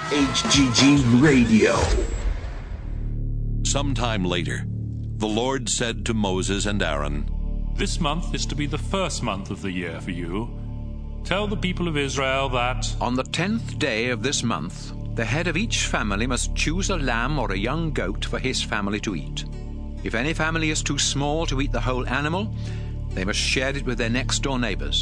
HGG Radio. Sometime later, the Lord said to Moses and Aaron, "This month is to be the first month of the year for you. Tell the people of Israel that on the 10th day of this month, the head of each family must choose a lamb or a young goat for his family to eat. If any family is too small to eat the whole animal, they must share it with their next-door neighbors.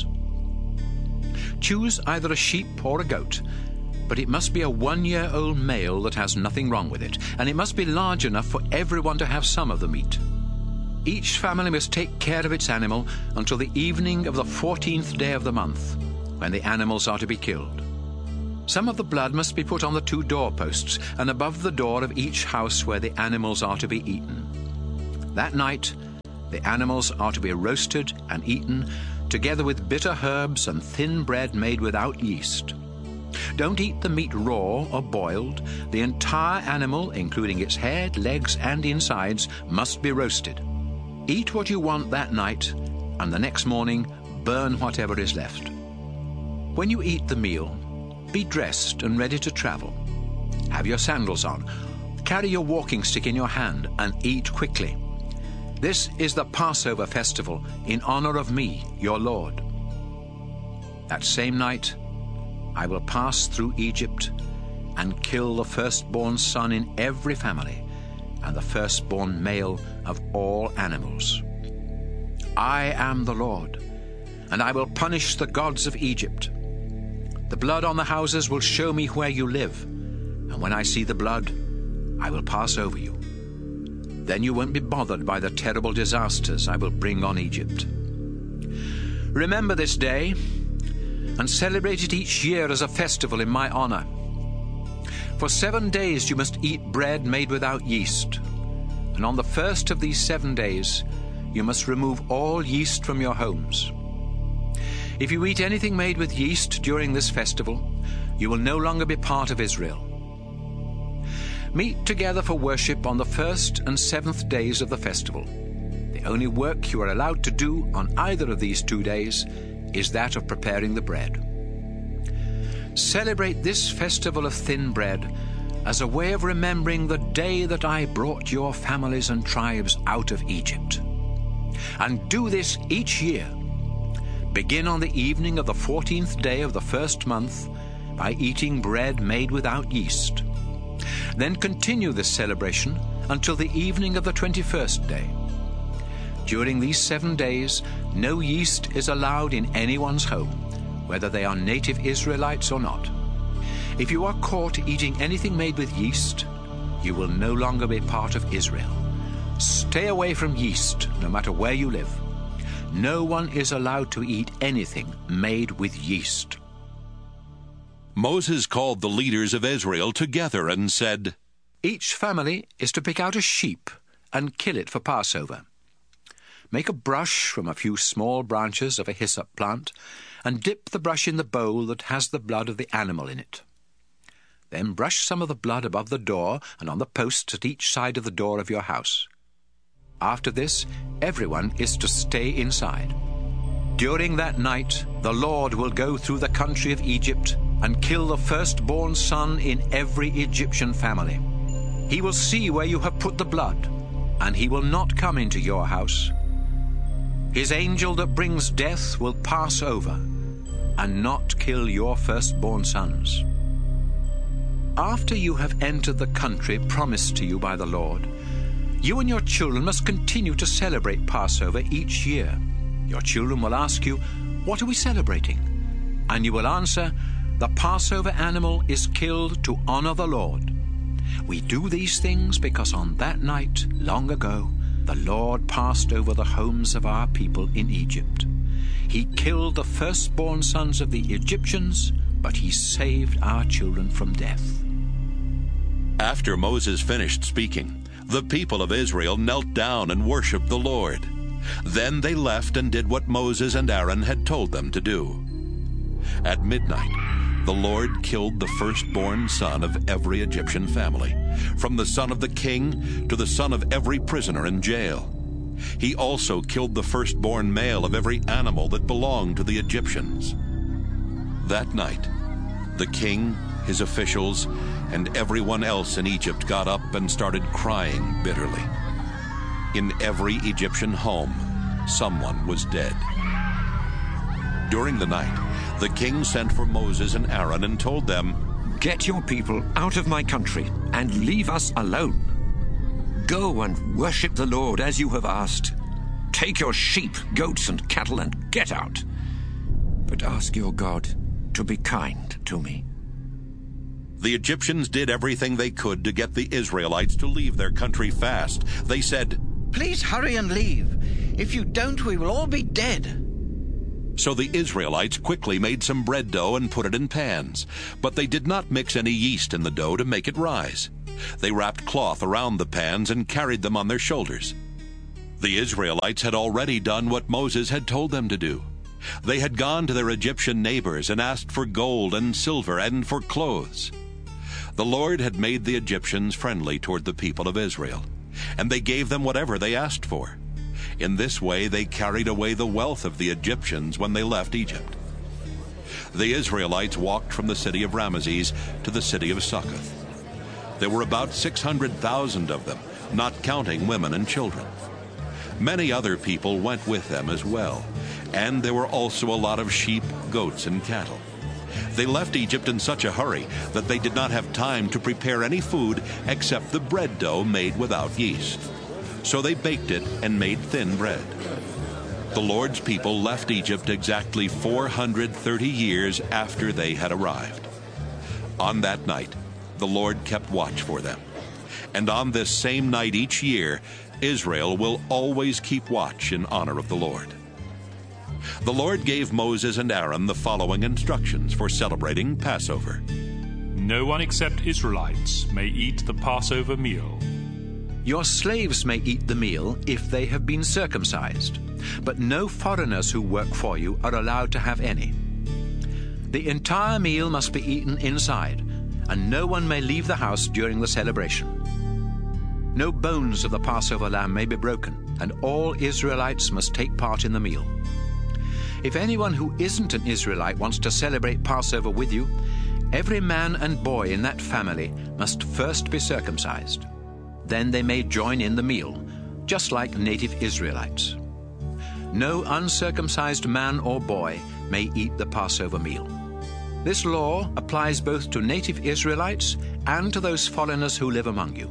Choose either a sheep or a goat, but it must be a 1-year-old male that has nothing wrong with it, and it must be large enough for everyone to have some of the meat. Each family must take care of its animal until the evening of the 14th day of the month, when the animals are to be killed. Some of the blood must be put on the 2 doorposts and above the door of each house where the animals are to be eaten. That night, the animals are to be roasted and eaten together with bitter herbs and thin bread made without yeast. Don't eat the meat raw or boiled. The entire animal, including its head, legs, and insides, must be roasted. Eat what you want that night, and the next morning, burn whatever is left. When you eat the meal, be dressed and ready to travel. Have your sandals on. Carry your walking stick in your hand and eat quickly. This is the Passover festival in honor of me, your Lord. That same night, I will pass through Egypt and kill the firstborn son in every family and the firstborn male of all animals. I am the Lord, and I will punish the gods of Egypt. The blood on the houses will show me where you live, and when I see the blood, I will pass over you. Then you won't be bothered by the terrible disasters I will bring on Egypt. Remember this day and celebrate it each year as a festival in my honor. For 7 days you must eat bread made without yeast, and on the first of these 7 days you must remove all yeast from your homes. If you eat anything made with yeast during this festival, you will no longer be part of Israel. Meet together for worship on the 1st and 7th days of the festival. The only work you are allowed to do on either of these 2 days is that of preparing the bread. Celebrate this festival of thin bread as a way of remembering the day that I brought your families and tribes out of Egypt. And do this each year. Begin on the evening of the 14th day of the first month by eating bread made without yeast. Then continue this celebration until the evening of the 21st day. During these 7 days, no yeast is allowed in anyone's home, whether they are native Israelites or not. If you are caught eating anything made with yeast, you will no longer be part of Israel. Stay away from yeast, no matter where you live. No one is allowed to eat anything made with yeast. Moses called the leaders of Israel together and said, Each family is to pick out a sheep and kill it for Passover. Make a brush from a few small branches of a hyssop plant and dip the brush in the bowl that has the blood of the animal in it. Then brush some of the blood above the door and on the posts at each side of the door of your house. After this, everyone is to stay inside. During that night, the Lord will go through the country of Egypt and kill the firstborn son in every Egyptian family. He will see where you have put the blood, and he will not come into your house. His angel that brings death will pass over and not kill your firstborn sons. After you have entered the country promised to you by the Lord, you and your children must continue to celebrate Passover each year. Your children will ask you, "What are we celebrating?" And you will answer, "The Passover animal is killed to honor the Lord. We do these things because on that night, long ago, the Lord passed over the homes of our people in Egypt. He killed the firstborn sons of the Egyptians, but he saved our children from death." After Moses finished speaking, the people of Israel knelt down and worshipped the Lord. Then they left and did what Moses and Aaron had told them to do. At midnight, the Lord killed the firstborn son of every Egyptian family, from the son of the king to the son of every prisoner in jail. He also killed the firstborn male of every animal that belonged to the Egyptians. That night, the king, his officials, and everyone else in Egypt got up and started crying bitterly. In every Egyptian home, someone was dead. During the night, the king sent for Moses and Aaron and told them, "Get your people out of my country and leave us alone. Go and worship the Lord as you have asked. Take your sheep, goats, and cattle and get out. But ask your God to be kind to me." The Egyptians did everything they could to get the Israelites to leave their country fast. They said, "Please hurry and leave. If you don't, we will all be dead." So the Israelites quickly made some bread dough and put it in pans. But they did not mix any yeast in the dough to make it rise. They wrapped cloth around the pans and carried them on their shoulders. The Israelites had already done what Moses had told them to do. They had gone to their Egyptian neighbors and asked for gold and silver and for clothes. The Lord had made the Egyptians friendly toward the people of Israel, and they gave them whatever they asked for. In this way they carried away the wealth of the Egyptians when they left Egypt. The Israelites walked from the city of Ramesses to the city of Succoth. There were about 600,000 of them, not counting women and children. Many other people went with them as well, and there were also a lot of sheep, goats, and cattle. They left Egypt in such a hurry that they did not have time to prepare any food except the bread dough made without yeast. So they baked it and made thin bread. The Lord's people left Egypt exactly 430 years after they had arrived. On that night, the Lord kept watch for them. And on this same night each year, Israel will always keep watch in honor of the Lord. The Lord gave Moses and Aaron the following instructions for celebrating Passover. No one except Israelites may eat the Passover meal. Your slaves may eat the meal if they have been circumcised, but no foreigners who work for you are allowed to have any. The entire meal must be eaten inside, and no one may leave the house during the celebration. No bones of the Passover lamb may be broken, and all Israelites must take part in the meal. If anyone who isn't an Israelite wants to celebrate Passover with you, every man and boy in that family must first be circumcised. Then they may join in the meal, just like native Israelites. No uncircumcised man or boy may eat the Passover meal. This law applies both to native Israelites and to those foreigners who live among you.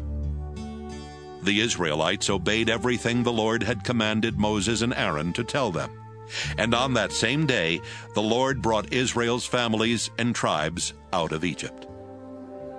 The Israelites obeyed everything the Lord had commanded Moses and Aaron to tell them. And on that same day, the Lord brought Israel's families and tribes out of Egypt.